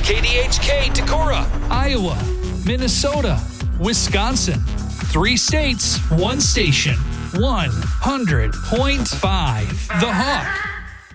KDHK, Decorah, Iowa, Minnesota, Wisconsin. 3 states, 1 station, 100.5. The Hawk.